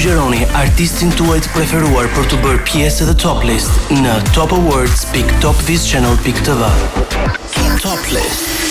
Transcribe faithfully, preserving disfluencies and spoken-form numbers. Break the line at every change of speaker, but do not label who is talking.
Sugjeroni artistin tuaj të preferuar për të bërë pjesë të Top List në top awards dot top this channel dot t v. Top List.